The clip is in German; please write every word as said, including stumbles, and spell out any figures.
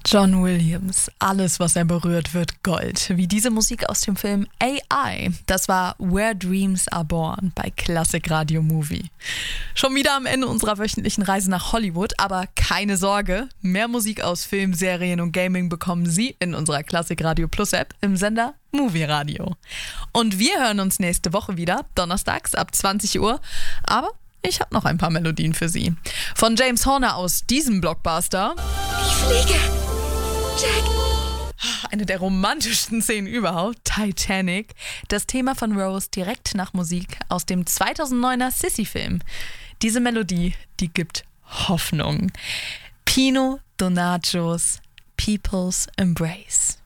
John Williams, alles was er berührt wird Gold. Wie diese Musik aus dem Film A I. Das war Where Dreams Are Born bei Classic Radio Movie. Schon wieder am Ende unserer wöchentlichen Reise nach Hollywood, aber keine Sorge, mehr Musik aus Film, Serien und Gaming bekommen Sie in unserer Classic Radio Plus App im Sender Movie Radio. Und wir hören uns nächste Woche wieder, donnerstags ab zwanzig Uhr, aber ich habe noch ein paar Melodien für Sie. Von James Horner aus diesem Blockbuster. Ich fliege! Jack! Eine der romantischsten Szenen überhaupt, Titanic. Das Thema von Rose direkt nach Musik aus dem zweitausenddeuner Sissy-Film. Diese Melodie, die gibt Hoffnung. Pino Donatios People's Embrace.